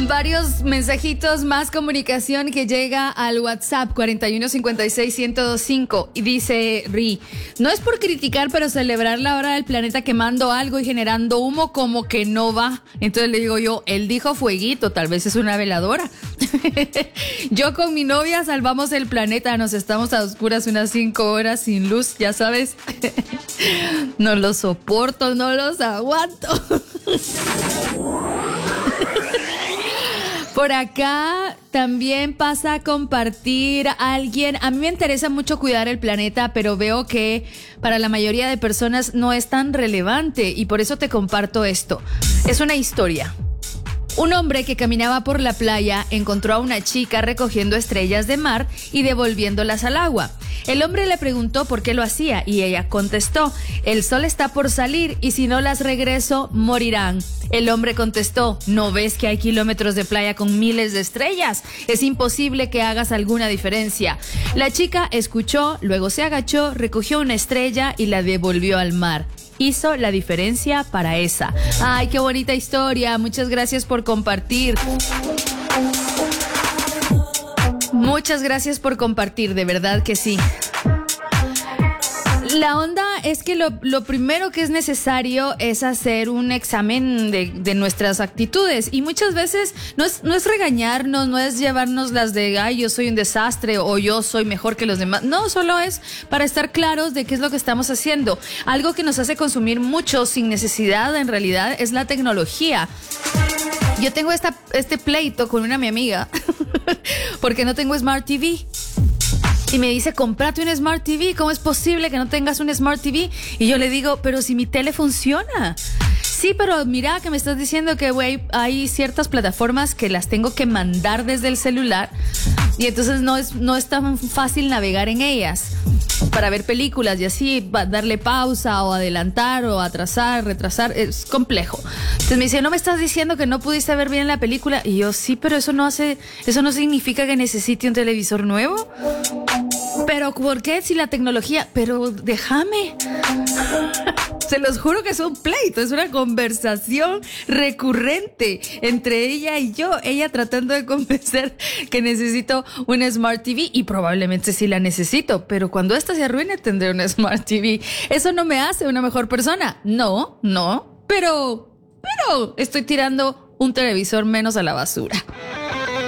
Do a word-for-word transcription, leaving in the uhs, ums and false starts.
Varios mensajitos, más comunicación que llega al WhatsApp cuarenta y uno cincuenta y seis, ciento veinticinco y dice Ri, no es por criticar, pero celebrar la hora del planeta quemando algo y generando humo como que no va. Entonces le digo yo, él dijo fueguito, tal vez es una veladora. Yo con mi novia salvamos el planeta, nos estamos a oscuras unas cinco horas sin luz, ya sabes. No los soporto, no los aguanto. Por acá también pasa a compartir a alguien. A mí me interesa mucho cuidar el planeta, pero veo que para la mayoría de personas no es tan relevante y por eso te comparto esto. Es una historia. Un hombre que caminaba por la playa encontró a una chica recogiendo estrellas de mar y devolviéndolas al agua. El hombre le preguntó por qué lo hacía y ella contestó, el sol está por salir y si no las regreso, morirán. El hombre contestó, ¿no ves que hay kilómetros de playa con miles de estrellas? Es imposible que hagas alguna diferencia. La chica escuchó, luego se agachó, recogió una estrella y la devolvió al mar. Hizo la diferencia para esa. Ay, qué bonita historia. Muchas gracias por compartir. Muchas gracias por compartir, de verdad que sí. La onda es que lo, lo primero que es necesario es hacer un examen de, de nuestras actitudes y muchas veces no es, no es regañarnos, no es llevarnos las de ay, yo soy un desastre o yo soy mejor que los demás. No, solo es para estar claros de qué es lo que estamos haciendo. Algo que nos hace consumir mucho sin necesidad en realidad es la tecnología. Yo tengo esta, este pleito con una mi amiga porque no tengo Smart T V. Y me dice, cómprate un Smart T V. ¿Cómo es posible que no tengas un Smart T V? Y yo le digo, pero si mi tele funciona. Sí, pero mira que me estás diciendo que wey, hay ciertas plataformas que las tengo que mandar desde el celular. Y entonces no es, no es tan fácil navegar en ellas para ver películas y así darle pausa o adelantar o atrasar, retrasar. Es complejo. Entonces me dice, ¿no me estás diciendo que no pudiste ver bien la película? Y yo, sí, pero eso no hace, eso no significa que necesite un televisor nuevo. Pero ¿por qué? Si la tecnología, pero déjame. Se los juro que es un pleito, es una conversación recurrente entre ella y yo. Ella tratando de convencer que necesito un Smart T V y probablemente sí la necesito, pero cuando esta se arruine tendré un Smart T V. ¿Eso no me hace una mejor persona? No, no, pero, pero estoy tirando un televisor menos a la basura.